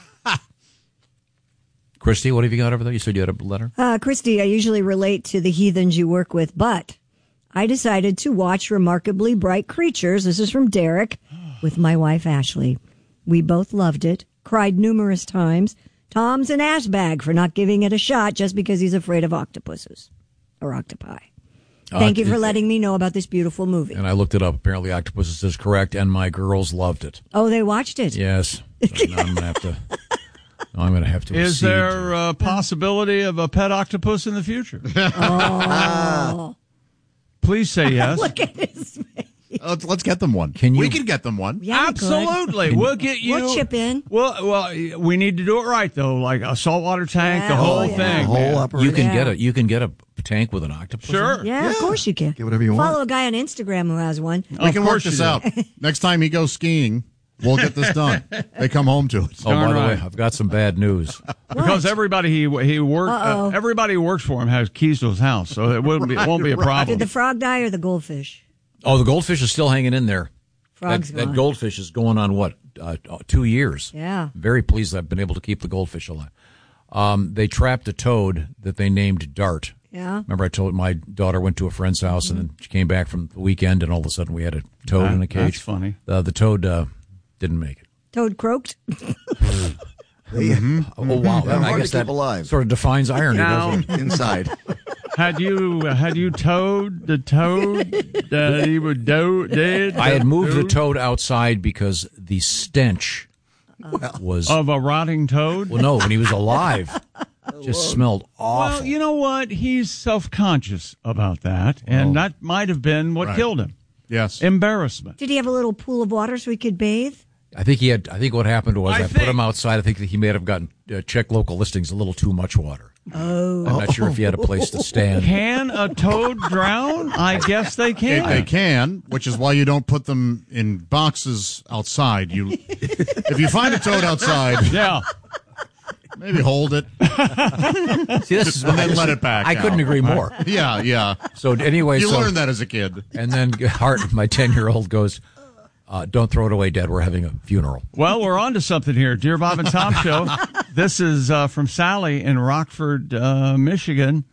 Christy, what have you got over there? You said you had a letter? Uh, Christy, I usually relate to the heathens you work with, but I decided to watch Remarkably Bright Creatures. This is from Derek with my wife, Ashley. We both loved it, cried numerous times, Tom's an ass bag for not giving it a shot just because he's afraid of octopuses or octopi. Thank Uh, you for it- letting me know about this beautiful movie. And I looked it up. Apparently, Octopuses is correct, and my girls loved it. Oh, they watched it? Yes. So now I'm gonna have to. now I'm gonna have to. Is accede. there a possibility of a pet octopus in the future? Oh. Please say yes. Look at his face. Let's, let's get them one. Can you? We can get them one. Yeah, we could. Absolutely. We'll get you. We'll chip in. Well, well, we need to do it right though, like a saltwater tank, Yeah, the whole oh, yeah. thing. The whole man. operation. You can Yeah. get a. You can get a tank with an octopus. in Sure. it? Yeah, of course you can. Get whatever you want. Follow a guy on Instagram who has one. We Of can work course this you do. out. Next time he goes skiing, we'll get this done. They come home to it. Oh, by Darn the way, right. I've got some bad news. Because everybody he he worked, Uh-oh. uh, everybody who works for him has keys to his house, so it wouldn't be, it won't be a problem. Did the frog die or the goldfish? Oh, the goldfish is still hanging in there. Frog's that, that gone. goldfish is going on what uh, two years. Yeah. Very pleased I've been able to keep the goldfish alive. Um, they trapped a toad that they named Dart. Yeah. Remember, I told my daughter went to a friend's house and then she came back from the weekend, and all of a sudden we had a toad That- in a cage. that's funny. Uh, the toad uh, didn't make it. Toad croaked? Mm-hmm. Oh wow! They're I hard guess to keep that alive. sort of defines irony, Now- doesn't it? Inside. Had you had you towed the toad that he would do did? I had moved the toad outside because the stench was of a rotting toad. well, no, when he was alive, just smelled awful. Well, you know what? He's self-conscious about that, and that might have been what Right. killed him. Yes. Embarrassment. Did he have a little pool of water so he could bathe? I think he had. I think what happened was I I, put think- him outside. I think that he may have gotten uh, check local listings a little too much water. Oh. I'm not sure if he had a place to stand. Can a toad drown? I guess they can. They, they can, which is why you don't put them in boxes outside. You, if you find a toad outside, Yeah. maybe hold it See, this is and then let it back. I couldn't out. agree more. Yeah, yeah. So anyway, You so, learned that as a kid. and then Hart, my ten-year-old, goes, uh, "Don't throw it away, Dad. We're having a funeral." Well, we're on to something here. Dear Bob and Tom Show. This is uh, from Sally in Rockford, uh, Michigan.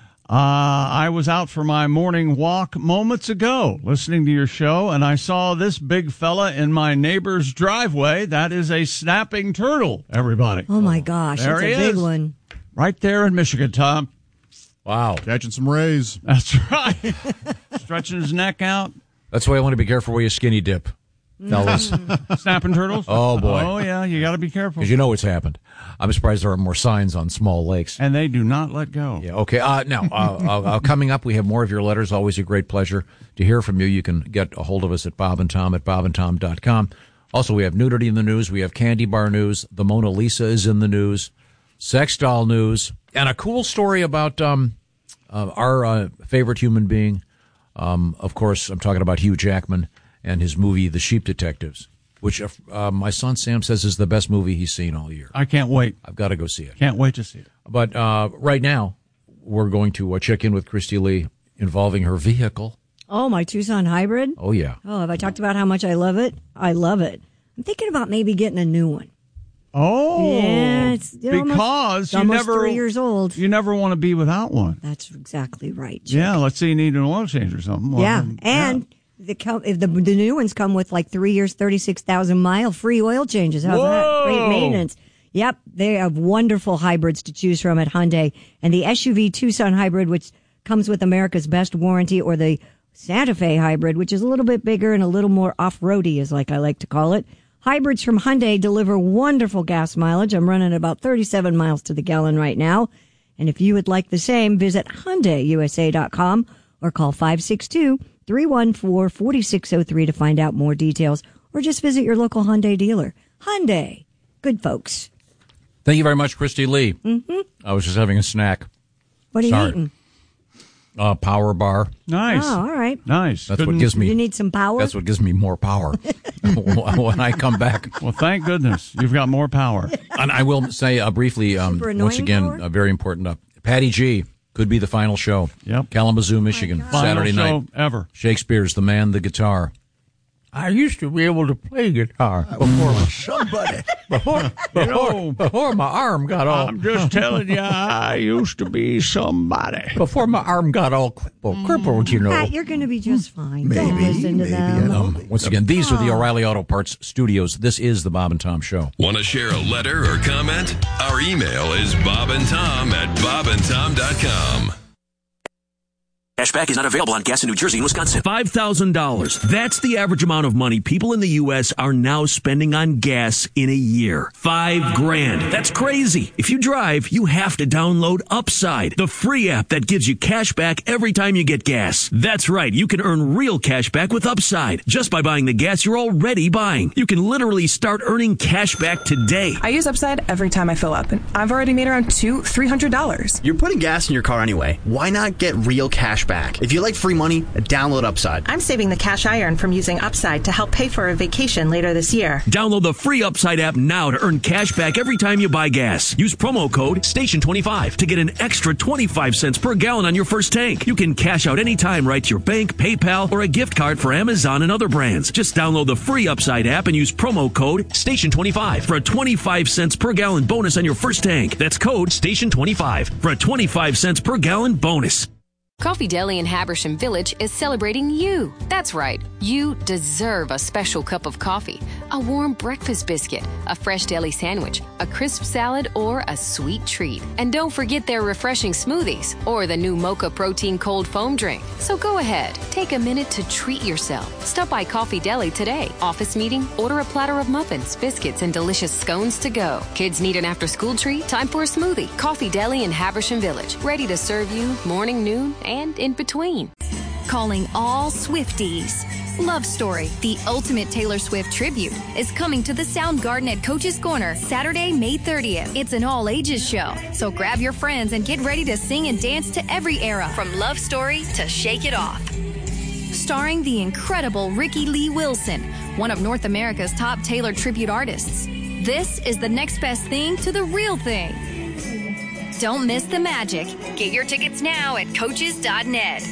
Uh, I was out for my morning walk moments ago listening to your show, and I saw this big fella in my neighbor's driveway. That is a snapping turtle, everybody. Oh, my gosh. There That's he a big is. one. Right there in Michigan, Tom. Wow, Catching some rays. That's right. Stretching his neck out. that's why I want to be careful where you skinny dip, fellas, Snapping turtles? Oh, boy. Oh, yeah. You got to be careful. because you know what's happened. I'm surprised there are more signs on small lakes. And they do not let go. Yeah. Okay. Uh, now, uh, uh, uh, coming up, we have more of your letters. Always a great pleasure to hear from you. You can get a hold of us at Bob and Tom at bob and tom dot com. Also, we have nudity in the news. We have candy bar news. The Mona Lisa is in the news. Sex doll news. And a cool story about um, uh, our uh, favorite human being. Um, of course, I'm talking about Hugh Jackman and his movie, The Sheep Detectives, which uh, my son Sam says is the best movie he's seen all year. I can't wait. I've got to go see it. Can't wait to see it. But uh, right now, we're going to uh, check in with Christy Lee involving her vehicle. Oh, my Tucson hybrid? Oh, yeah. Oh, have I talked about how much I love it? I love it. I'm thinking about maybe getting a new one. Oh, Yeah, it's it's almost- because it's you almost never three years old. You never want to be without one. That's exactly right. Yeah, let's say you need an oil change or something. Well, yeah, then, and the co- if the the new ones come with like three years, thirty six thousand mile free oil changes. How's that? Great Whoa. maintenance. Yep, they have wonderful hybrids to choose from at Hyundai, and the S U V Tucson hybrid, which comes with America's best warranty, or the Santa Fe hybrid, which is a little bit bigger and a little more off-roady, is like I like to call it. Hybrids from Hyundai deliver wonderful gas mileage. I'm running about thirty-seven miles to the gallon right now. And if you would like the same, visit Hyundai U S A dot com or call five six two, three one four, four six zero three to find out more details, or just visit your local Hyundai dealer. Hyundai. Good folks. Thank you very much, Christy Lee. Mm-hmm. I was just having a snack. What are you Sorry. eating? Uh, power bar. Nice. Oh, all right. Nice. That's Couldn't- what gives me. You need some power? That's what gives me more power when I come back. Well, thank goodness you've got more power. And I will say uh, briefly, um, Super annoying once again, power? uh, very important. Uh, Patty G could be the final show. Yep. Kalamazoo, Michigan, Final Saturday show night. ever. Shakespeare's The Man, the Guitar. I used to be able to play guitar before somebody. Before, before, know, before my arm got all. I'm just telling you, I used to be somebody. Before my arm got all crippled, crippled you know. Pat, you're going to be just fine. Maybe, Don't listen to maybe, them. Um, once again, these are the O'Reilly Auto Parts studios. This is the Bob and Tom Show. Want to share a letter or comment? Our email is bobandtom at bobandtom dot com. Cashback is not available on gas in New Jersey and Wisconsin. five thousand dollars. That's the average amount of money people in the U S are now spending on gas in a year. Five grand. That's crazy. If you drive, you have to download Upside, the free app that gives you cash back every time you get gas. That's right. You can earn real cash back with Upside just by buying the gas you're already buying. You can literally start earning cash back today. I use Upside every time I fill up, and I've already made around two, three hundred dollars. You're putting gas in your car anyway. Why not get real cash back? If you like free money, download Upside. I'm saving the cash I earn from using Upside to help pay for a vacation later this year. Download the free Upside app now to earn cash back every time you buy gas. Use promo code station twenty-five to get an extra twenty-five cents per gallon on your first tank. You can cash out anytime right to your bank, PayPal, or a gift card for Amazon and other brands. Just download the free Upside app and use promo code station twenty-five for a twenty-five cents per gallon bonus on your first tank. That's code station twenty-five for a twenty-five cents per gallon bonus. Coffee Deli in Habersham Village is celebrating you. That's right. You deserve a special cup of coffee, a warm breakfast biscuit, a fresh deli sandwich, a crisp salad, or a sweet treat. And don't forget their refreshing smoothies or the new Mocha Protein Cold Foam Drink. So go ahead, take a minute to treat yourself. Stop by Coffee Deli today. Office meeting? Order a platter of muffins, biscuits, and delicious scones to go. Kids need an after-school treat? Time for a smoothie. Coffee Deli in Habersham Village. Ready to serve you morning, noon, and in between. Calling all Swifties. Love Story, the ultimate Taylor Swift tribute, is coming to the Soundgarden at Coach's Corner Saturday, May thirtieth. It's an all-ages show, so grab your friends and get ready to sing and dance to every era, from Love Story to Shake It Off. Starring the incredible Ricky Lee Wilson, one of North America's top Taylor tribute artists. This is the next best thing to the real thing. Don't miss the magic. Get your tickets now at coaches dot net.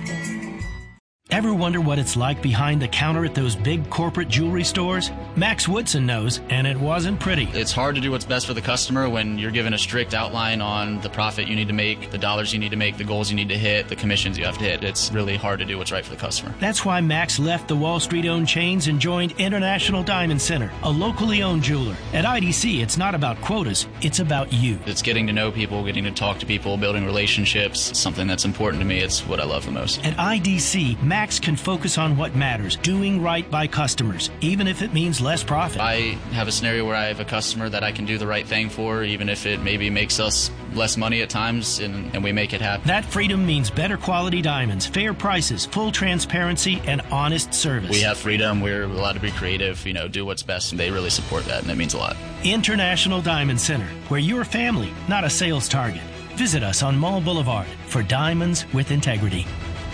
Ever wonder what it's like behind the counter at those big corporate jewelry stores? Max Woodson knows, and it wasn't pretty. It's hard to do what's best for the customer when you're given a strict outline on the profit you need to make, the dollars you need to make, the goals you need to hit, the commissions you have to hit. It's really hard to do what's right for the customer. That's why Max left the Wall Street-owned chains and joined International Diamond Center, a locally owned jeweler. At I D C, it's not about quotas, it's about you. It's getting to know people, getting to talk to people, building relationships, something that's important to me. It's what I love the most. At I D C, Max can focus on what matters, doing right by customers, even if it means less profit. I have a scenario where I have a customer that I can do the right thing for, even if it maybe makes us less money at times, and, and we make it happen. That freedom means better quality diamonds, fair prices, full transparency, and honest service. We have freedom. We're allowed to be creative, you know, do what's best, and they really support that, and that means a lot. International Diamond Center, where you're family, not a sales target. Visit us on Mall Boulevard for diamonds with integrity.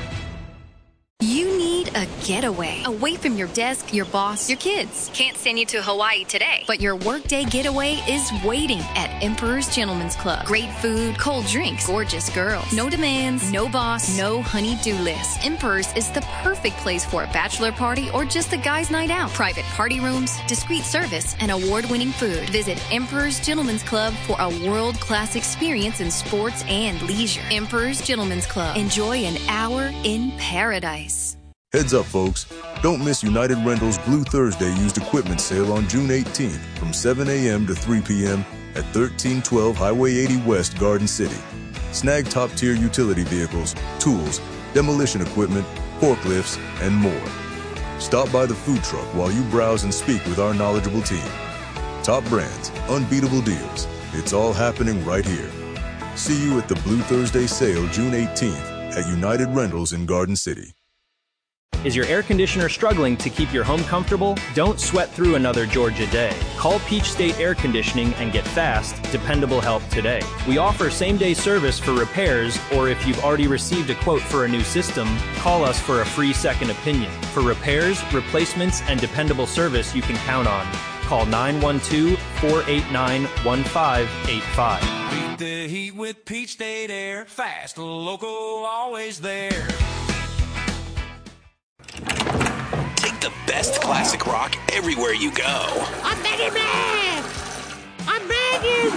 You need a getaway. Away from your desk, your boss, your kids. Can't send you to Hawaii today, but your workday getaway is waiting at Emperor's Gentleman's Club. Great food, cold drinks, gorgeous girls. No demands, no boss, no honey-do list. Emperor's is the perfect place for a bachelor party or just a guy's night out. Private party rooms, discreet service, and award-winning food. Visit Emperor's Gentleman's Club for a world-class experience in sports and leisure. Emperor's Gentleman's Club. Enjoy an hour in paradise. Heads up, folks. Don't miss United Rentals Blue Thursday used equipment sale on June eighteenth from seven a.m. to three p.m. at thirteen twelve Highway eighty West, Garden City. Snag top-tier utility vehicles, tools, demolition equipment, forklifts, and more. Stop by the food truck while you browse and speak with our knowledgeable team. Top brands, unbeatable deals. It's all happening right here. See you at the Blue Thursday sale June eighteenth at United Rentals in Garden City. Is your air conditioner struggling to keep your home comfortable? Don't sweat through another Georgia day. Call Peach State Air Conditioning and get fast, dependable help today. We offer same-day service for repairs, or if you've already received a quote for a new system, call us for a free second opinion. For repairs, replacements, and dependable service you can count on. Call nine one two, four eight nine, one five eight five. Beat the heat with Peach State Air. Fast, local, always there. Take the best best classic rock everywhere you go. I'm begging, man! I'm begging!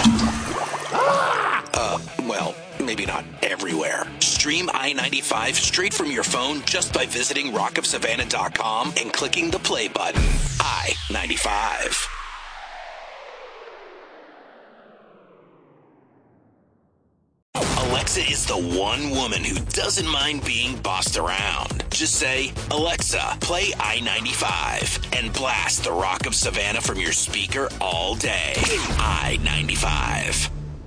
Ah! Uh, well, maybe not everywhere. Stream I ninety-five straight from your phone just by visiting rock of savannah dot com and clicking the play button. I ninety-five. Alexa is the one woman who doesn't mind being bossed around. Just say, Alexa, play I ninety-five, and blast the Rock of Savannah from your speaker all day. I ninety-five.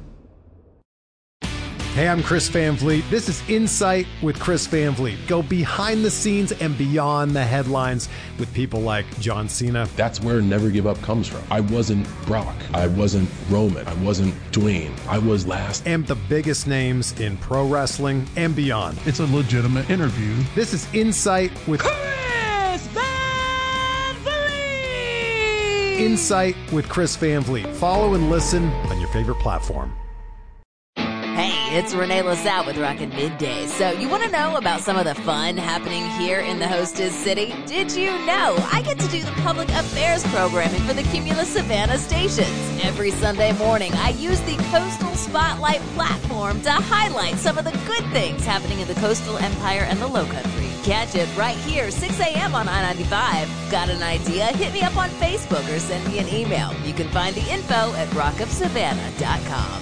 Hey, I'm Chris Van Vliet. This is Insight with Chris Van Vliet. Go behind the scenes and beyond the headlines with people like John Cena. That's where Never Give Up comes from. I wasn't Brock. I wasn't Roman. I wasn't Dwayne. I was last. And the biggest names in pro wrestling and beyond. It's a legitimate interview. This is Insight with Chris Van Vliet! Insight with Chris Van Vliet. Follow and listen on your favorite platform. Hey, it's Renee LaSalle with Rockin' Midday. So you want to know about some of the fun happening here in the hostess city? Did you know I get to do the public affairs programming for the Cumulus Savannah stations? Every Sunday morning, I use the Coastal Spotlight platform to highlight some of the good things happening in the coastal empire and the low country. Catch it right here, six a.m. on I ninety-five. Got an idea? Hit me up on Facebook or send me an email. You can find the info at rock of savannah dot com.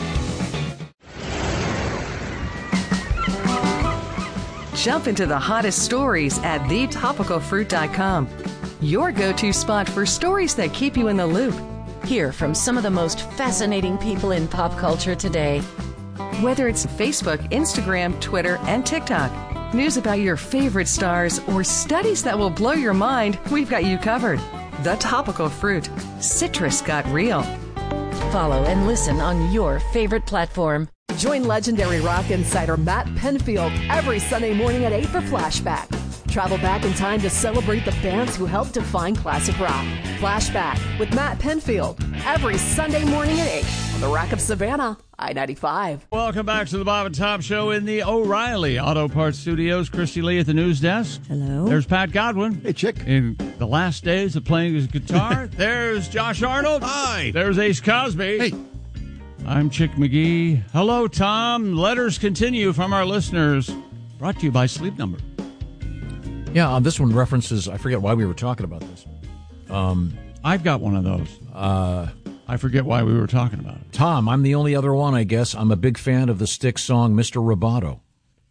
Jump into the hottest stories at the topical fruit dot com. Your go-to spot for stories that keep you in the loop. Hear from some of the most fascinating people in pop culture today. Whether it's Facebook, Instagram, Twitter, and TikTok, news about your favorite stars, or studies that will blow your mind, we've got you covered. The Topical Fruit. Citrus got real. Follow and listen on your favorite platform. Join legendary rock insider Matt Penfield every Sunday morning at eight for Flashback. Travel back in time to celebrate the bands who helped define classic rock. Flashback with Matt Penfield every Sunday morning at eight on the Rock of Savannah, I ninety-five. Welcome back to the Bob and Tom Show in the O'Reilly Auto Parts Studios. Christy Lee at the news desk. Hello. There's Pat Godwin. Hey, Chick. In the last days of playing his guitar. There's Josh Arnold. Hi. There's Ace Cosby. Hey. I'm Chick McGee. Hello, Tom. Letters continue from our listeners. Brought to you by Sleep Number. Yeah, um, this one references, I forget why we were talking about this. Um, I've got one of those. Uh, I forget why we were talking about it. Tom, I'm the only other one, I guess. I'm a big fan of the Styx song, Mister Roboto.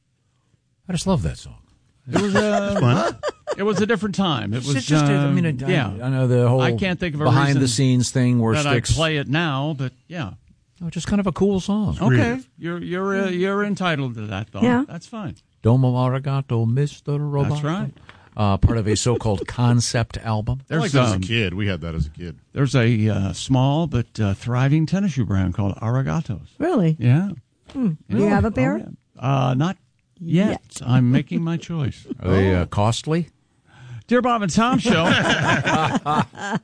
I just love that song. It was a, fun. It was a different time. It was It's just, um, I mean, I, yeah. I know the whole I can't think of a behind the reason scenes thing where that Styx. I play it now, but yeah. Oh, just kind of a cool song. Okay, you're you're uh, you're entitled to that, though. Yeah. That's fine. Domo arigato, Mister Roboto. That's right. Uh, part of a so-called concept album. I liked that as a kid. We had that as a kid. There's a uh, small but uh, thriving tennis shoe brand called Arigatos. Really? Yeah. Hmm. Do you have a pair? Oh, yeah. Uh, not yet. Yet. I'm making my choice. Are they uh, costly? Dear Bob and Tom Show. uh,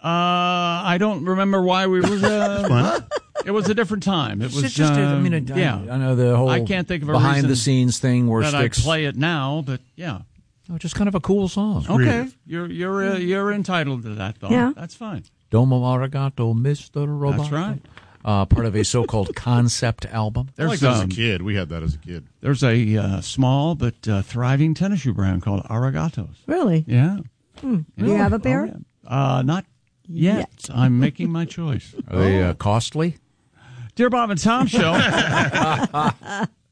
I don't remember why we were. Uh, it was a different time. It was It's just, um, I mean, I, yeah. I know the whole I can't think of a behind reason the scenes thing where that Styx. I play it now, but yeah. Oh, just kind of a cool song. Okay, you're you're uh, you're entitled to that, though. Yeah. That's fine. Domo arigato, Mister Roboto. That's right. Uh, part of a so-called concept album. I liked that as a kid. We had that as a kid. There's a uh, small but uh, thriving tennis shoe brand called Arigatos. Really? Yeah. Hmm. Do you have a pair? Oh, yeah. Uh, not yet. Yet. I'm making my choice. Are they uh, costly? Dear Bob and Tom Show.